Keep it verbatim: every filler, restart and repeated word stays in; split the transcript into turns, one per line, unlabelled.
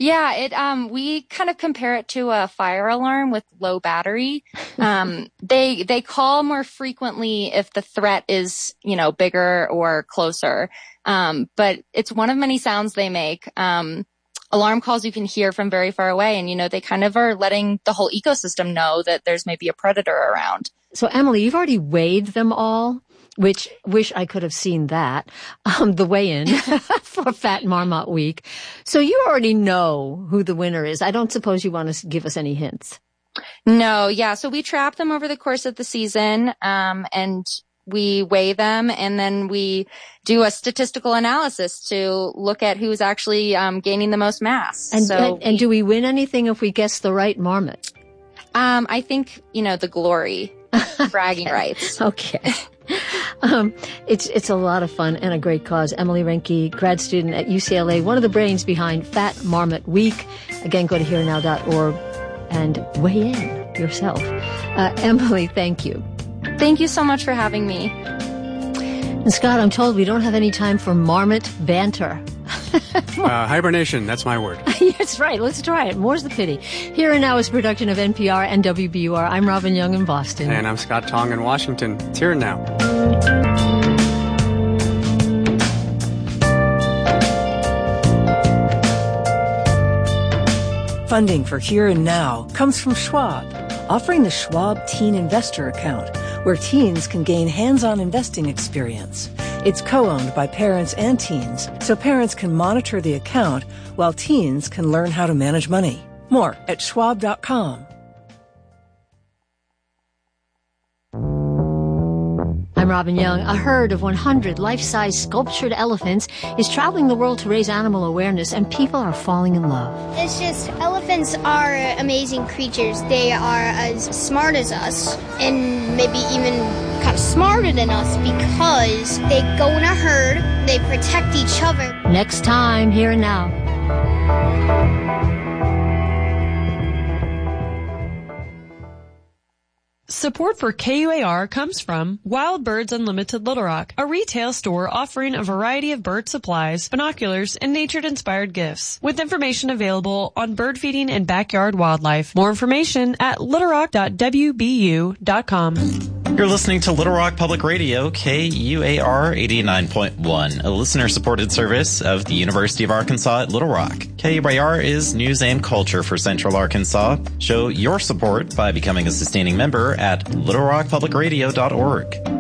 Yeah, it um we kind of compare it to a fire alarm with low battery. Um they they call more frequently if the threat is, you know, bigger or closer. Um but it's one of many sounds they make. Um alarm calls you can hear from very far away, and you know, they kind of are letting the whole ecosystem know that there's maybe a predator around.
So Emily, you've already weighed them all, which wish I could have seen that, um, the weigh-in for Fat Marmot Week. So you already know who the winner is. I don't suppose you want to give us any hints.
No, yeah. So we trap them over the course of the season, um, and we weigh them, and then we do a statistical analysis to look at who's actually um, gaining the most mass.
And,
so
and, and do we win anything if we guess the right marmot?
Um, I think, you know, the glory, bragging
okay.
rights.
Okay. Um, it's, it's a lot of fun and a great cause. Emily Reinke, grad student at U C L A, one of the brains behind Fat Marmot Week. Again, go to here now dot org and weigh in yourself. Uh, Emily, thank you.
Thank you so much for having me.
And Scott, I'm told we don't have any time for marmot banter.
uh, hibernation, that's my word.
That's right. Let's try it. More's the pity. Here and Now is a production of N P R and W B U R. I'm Robin Young in Boston.
And I'm Scott Tong in Washington. It's Here and Now.
Funding for Here and Now comes from Schwab, offering the Schwab Teen Investor Account, where teens can gain hands-on investing experience. It's co-owned by parents and teens, so parents can monitor the account while teens can learn how to manage money. More at schwab dot com.
I'm Robin Young. A herd of one hundred life-size sculptured elephants is traveling the world to raise animal awareness, and people are falling in love.
It's just, elephants are amazing creatures. They are as smart as us, and maybe even kind of smarter than us, because they go in a herd, they protect each other.
Next time, Here and Now.
Support for K U A R comes from Wild Birds Unlimited Little Rock, a retail store offering a variety of bird supplies, binoculars, and nature-inspired gifts, with information available on bird feeding and backyard wildlife. More information at little rock dot w b u dot com.
You're listening to Little Rock Public Radio, K U A R eighty-nine point one, a listener-supported service of the University of Arkansas at Little Rock. K U A R is news and culture for Central Arkansas. Show your support by becoming a sustaining member at little rock public radio dot org.